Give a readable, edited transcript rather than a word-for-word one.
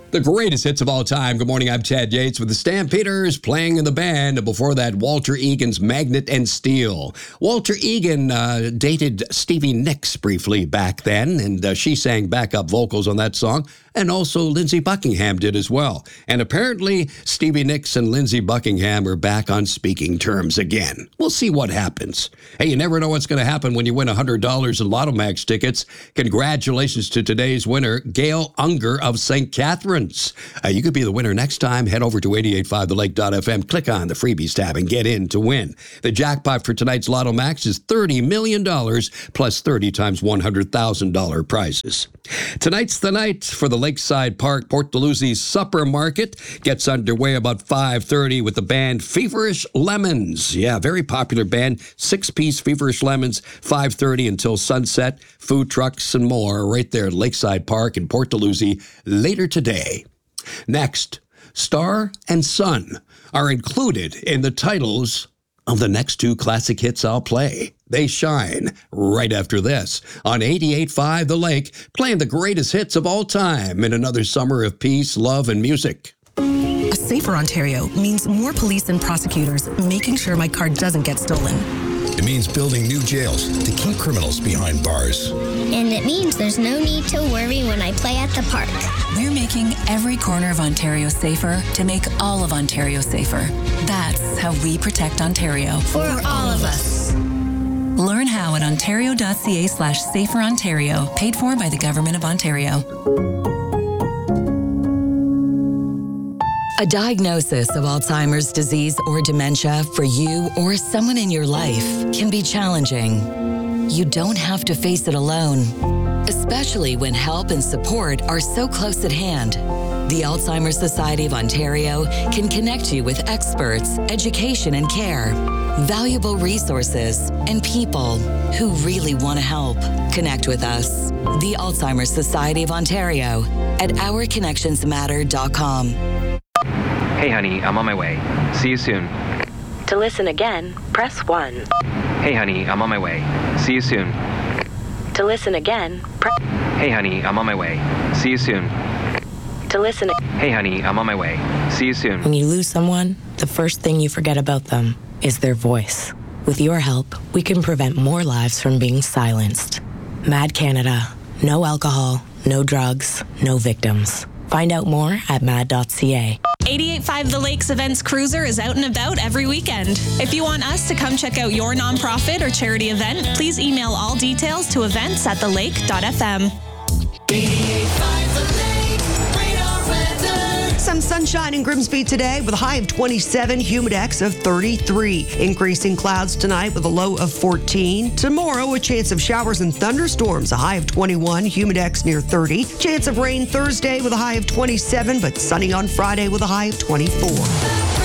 The greatest hits of all time. Good morning, I'm Chad Yates with the Stampeders playing in the band. Before that, Walter Egan's Magnet and Steel. Walter Egan dated Stevie Nicks briefly back then, and she sang backup vocals on that song. And also Lindsey Buckingham did as well. And apparently, Stevie Nicks and Lindsey Buckingham are back on speaking terms again. We'll see what happens. Hey, you never know what's going to happen when you win $100 in Lotto Max tickets. Congratulations to today's winner, Gail Unger of St. Catharines. You could be the winner next time. Head over to 885thelake.fm, click on the freebies tab, and get in to win. The jackpot for tonight's Lotto Max is $30 million plus 30 times $100,000 prizes. Tonight's the night for the Lakeside Park Port Dalhousie Supper Market. Gets underway about 5:30 with the band Feverish Lemons. Yeah, very popular band. 6-piece Feverish Lemons, 5:30 until sunset. Food trucks and more right there at Lakeside Park in Port Dalhousie later today. Next, Star and Sun are included in the titles of the next two classic hits I'll play. They shine right after this on 88.5 The Lake, playing the greatest hits of all time in another summer of peace, love, and music. A safer Ontario means more police and prosecutors making sure my car doesn't get stolen. It means building new jails to keep criminals behind bars. And it means there's no need to worry when I play at the park. We're making every corner of Ontario safer to make all of Ontario safer. That's how we protect Ontario. For all of us. Learn how at ontario.ca/saferontario, paid for by the Government of Ontario. A diagnosis of Alzheimer's disease or dementia for you or someone in your life can be challenging. You don't have to face it alone, especially when help and support are so close at hand. The Alzheimer's Society of Ontario can connect you with experts, education and care, valuable resources, and people who really want to help. Connect with us, the Alzheimer's Society of Ontario, at ourconnectionsmatter.com. Hey honey, I'm on my way. See you soon. To listen again, press 1. Hey honey, I'm on my way. See you soon. To listen again, press... Hey honey, I'm on my way. See you soon. To listen... Hey honey, I'm on my way. See you soon. When you lose someone, the first thing you forget about them is their voice. With your help, we can prevent more lives from being silenced. Mad Canada. No alcohol, no drugs, no victims. Find out more at mad.ca. 88.5 The Lakes Events Cruiser is out and about every weekend. If you want us to come check out your nonprofit or charity event, please email all details to events@thelake.fm. 88.5 The Lake, radar weather. Some sunshine in Grimsby today with a high of 27, humidex of 33. Increasing clouds tonight with a low of 14. Tomorrow, a chance of showers and thunderstorms, a high of 21, humidex near 30. Chance of rain Thursday with a high of 27, but sunny on Friday with a high of 24.